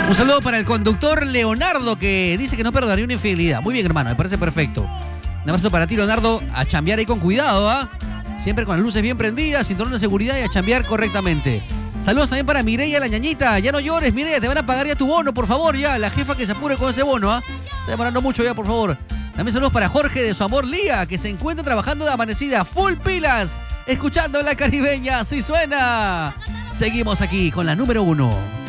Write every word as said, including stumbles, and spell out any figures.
Un saludo para el conductor Leonardo, que dice que no perdonaría una infidelidad. Muy bien, hermano, me parece perfecto. Un abrazo para ti, Leonardo, a chambear ahí con cuidado, ¿ah? Siempre con las luces bien prendidas, cinturón de seguridad y a chambear correctamente. Saludos también para Mireya, la ñañita. Ya no llores, Mireya, te van a pagar ya tu bono, por favor, ya. La jefa que se apure con ese bono, ¿ah? Está demorando mucho ya, por favor. También saludos para Jorge de su amor Lía, que se encuentra trabajando de amanecida, full pilas, escuchando la caribeña. ¡Sí suena! Seguimos aquí con la número uno.